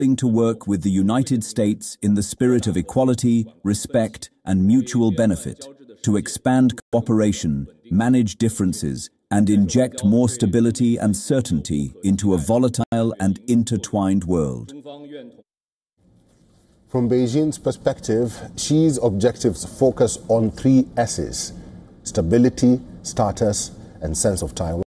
to work with the United States in the spirit of equality, respect, and mutual benefit, to expand cooperation, manage differences, and inject more stability and certainty into a volatile and intertwined world. From Beijing's perspective, Xi's objectives focus on 3 S's: stability, status, and sense of Taiwan.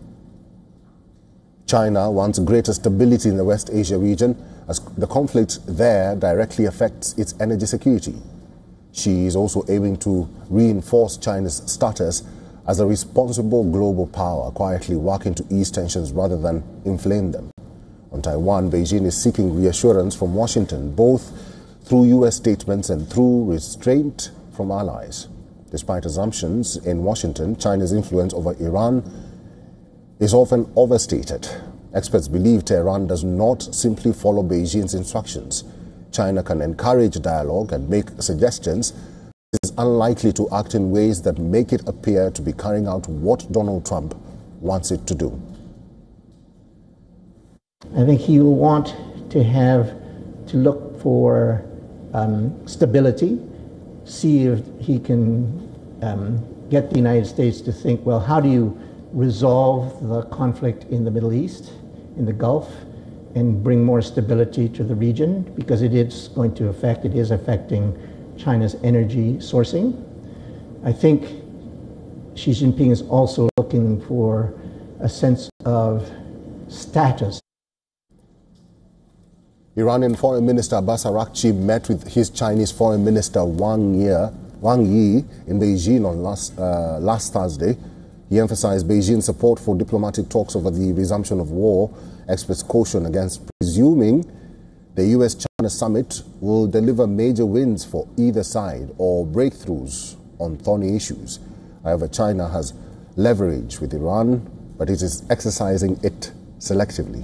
China wants greater stability in the West Asia region as the conflict there directly affects its energy security. Xi is also aiming to reinforce China's status as a responsible global power, quietly working to ease tensions rather than inflame them. On Taiwan, Beijing is seeking reassurance from Washington, both through U.S. statements and through restraint from allies. Despite assumptions in Washington, China's influence over Iran is often overstated. Experts believe Tehran does not simply follow Beijing's instructions. China can encourage dialogue and make suggestions. It is unlikely to act in ways that make it appear to be carrying out what Donald Trump wants it to do. I think he will want to look for stability, see if he can get the United States to think, well, how do you resolve the conflict in the Middle East, in the Gulf, and bring more stability to the region, because it is affecting China's energy sourcing. I think Xi Jinping is also looking for a sense of status. Iranian Foreign Minister Abbas Araghchi met with his Chinese Foreign Minister Wang Yi in Beijing on last Thursday. He emphasized Beijing's support for diplomatic talks over the resumption of war. Experts caution against presuming the U.S.-China summit will deliver major wins for either side or breakthroughs on thorny issues. However, China has leverage with Iran, but it is exercising it selectively.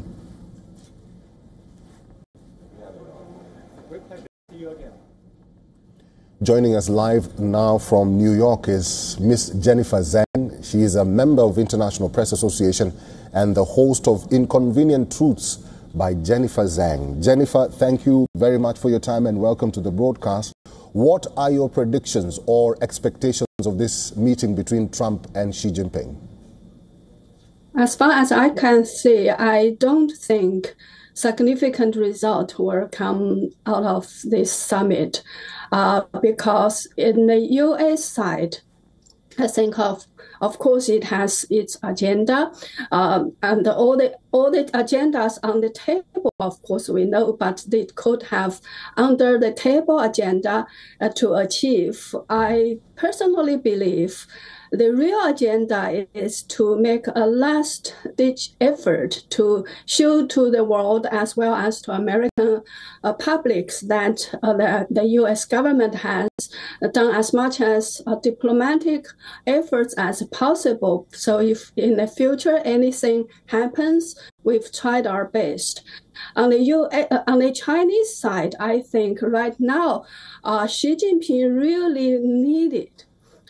Joining us live now from New York is Miss Jennifer Zhang. She is a member of International Press Association and the host of Inconvenient Truths by Jennifer Zhang. Jennifer, thank you very much for your time and welcome to the broadcast. What are your predictions or expectations of this meeting between Trump and Xi Jinping? As far as I can see, I don't think significant result will come out of this summit. Because in the U.S. side, I think of course it has its agenda, and all the agendas on the table, of course we know, but they could have under the table agenda to achieve. I personally believe the real agenda is to make a last-ditch effort to show to the world as well as to American publics that the U.S. government has done as much as diplomatic efforts as possible. So if in the future anything happens, we've tried our best. On the Chinese side, I think right now Xi Jinping really needed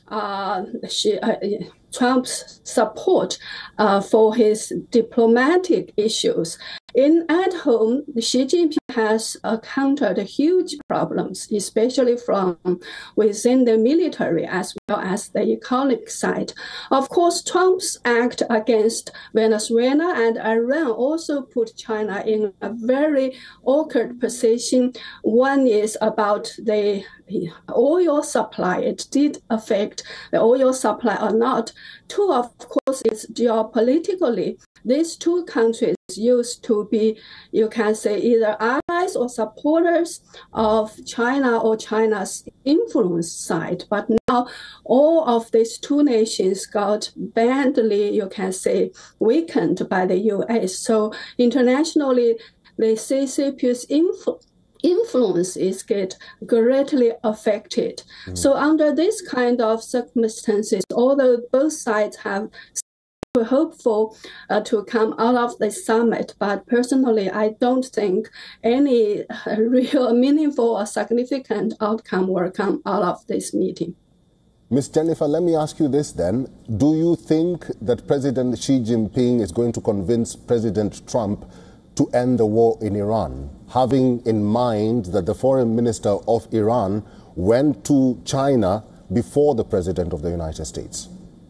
Trump's support for his diplomatic issues. At home, Xi Jinping has encountered huge problems, especially from within the military as well as the economic side. Of course, Trump's act against Venezuela and Iran also put China in a very awkward position. One is about the oil supply. It did affect the oil supply or not. Two, of course, is geopolitically. These two countries used to be, you can say, either allies or supporters of China or China's influence side. But now all of these two nations got badly, you can say, weakened by the U.S. So internationally, the CCP's influence is get greatly affected. So under this kind of circumstances, although both sides have hopeful to come out of the summit, but personally, I don't think any real meaningful or significant outcome will come out of this meeting. Ms. Jennifer, let me ask you this then. Do you think that President Xi Jinping is going to convince President Trump to end the war in Iran, having in mind that the foreign minister of Iran went to China before the President of the United States?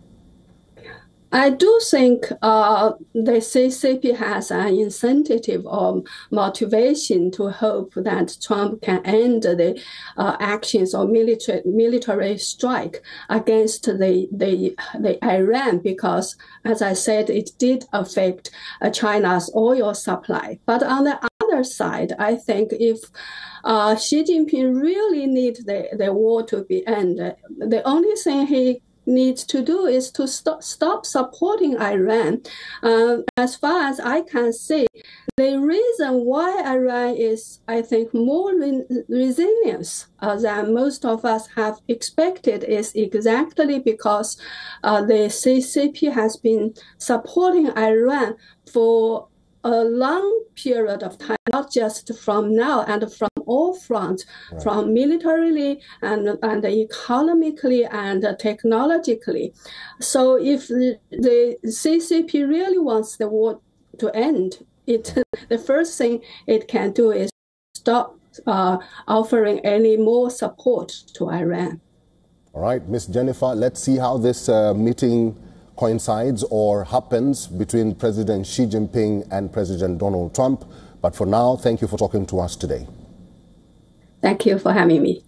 I do think the CCP has an incentive or motivation to hope that Trump can end the actions or military strike against the Iran, because, as I said, it did affect China's oil supply. But on the other side, I think if Xi Jinping really needs the war to be ended, the only thing he needs to do is to stop supporting Iran. As far as I can see, the reason why Iran is, I think, more resilient than most of us have expected is exactly because the CCP has been supporting Iran for a long period of time, not just from now and from all fronts, right, from militarily and economically and technologically. So if the CCP really wants the war to end, the first thing it can do is stop offering any more support to Iran. All right, Ms. Jennifer, let's see how this meeting coincides or happens between President Xi Jinping and President Donald Trump. But for now, thank you for talking to us today. Thank you for having me.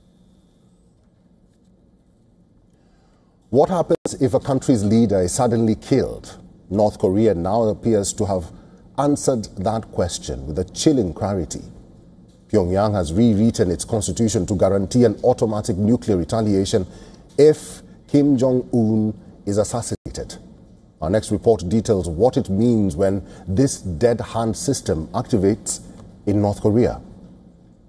What happens if a country's leader is suddenly killed? North Korea now appears to have answered that question with a chilling clarity. Pyongyang has rewritten its constitution to guarantee an automatic nuclear retaliation if Kim Jong-un is assassinated. Our next report details what it means when this dead hand system activates in North Korea.